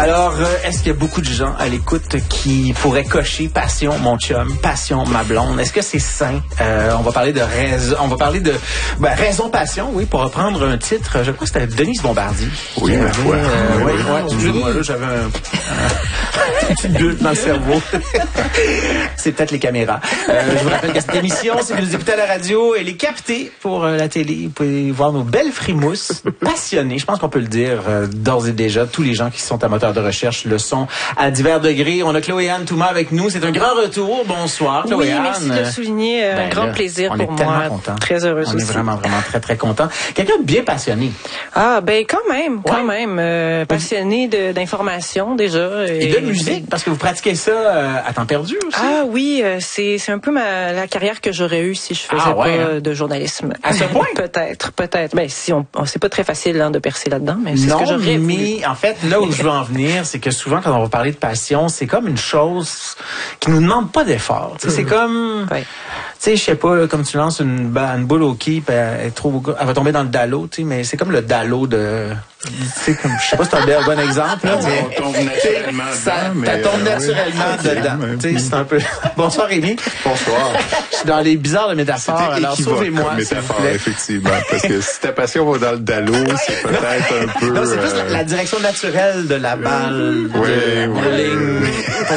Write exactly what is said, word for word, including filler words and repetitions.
Alors, euh, est-ce qu'il y a beaucoup de gens à l'écoute qui pourraient cocher passion, mon chum, passion, ma blonde? Est-ce que c'est sain? Euh, on va parler de raison, on va parler de ben, raison, passion, oui, pour reprendre un titre. Je crois que c'était Denise Bombardier. Oui, ma foi. Euh, oui, oui, oui. Excusez-moi, là, j'avais un, un petit bulle dans le cerveau. C'est peut-être les caméras. Euh, je vous rappelle que cette émission, si vous nous écoutez à la radio, elle est captée pour euh, la télé. Vous pouvez voir nos belles frimousses, passionnées. Je pense qu'on peut le dire euh, d'ores et déjà. Tous les gens qui sont amateurs de recherche le sont à divers degrés. On a Chloé-Anne Touma avec nous. C'est un grand retour. Bonsoir, Chloé-Anne. Oui, merci de le souligner. Un ben grand là, plaisir pour moi. On est content. Très heureuse On aussi. est vraiment, vraiment très, très content. Quelqu'un de bien passionné. Ah, ben quand même, quand ouais. même. Euh, passionné de, d'information déjà. Et, et de musique, parce que vous pratiquez ça euh, à temps perdu aussi. Ah oui, euh, c'est, c'est un peu ma, la carrière que j'aurais eue si je faisais ah, ouais, pas hein? de journalisme. À ce point? peut-être, peut-être. Ben si on, on c'est pas très facile hein, de percer là-dedans, mais c'est non, ce que j'aurais mais voulu. En fait, là où je veux en venir, c'est que souvent quand on va parler de passion, c'est comme une chose qui nous demande pas d'effort. Mmh. C'est comme, ouais. tu sais, je sais pas, là, comme tu lances une, une boule au quai, elle, est trop, elle va tomber dans le dallo, tu sais, mais c'est comme le dallo de, tu sais, comme, je sais pas si c'est un bien bon exemple, là, mais on tombe naturellement ça, dedans, mais ça tombe euh, naturellement oui. dedans. Tu sais, c'est un peu. Bonsoir Rémi. Bonsoir. Je suis dans les bizarres de métaphores. C'était alors sauvez-moi. Métaphore, effectivement, parce que si ta passion va dans le dallo, c'est peut-être un peu. Non, c'est plus euh... la, la direction naturelle de la balle. Oui, de, oui. de ligne.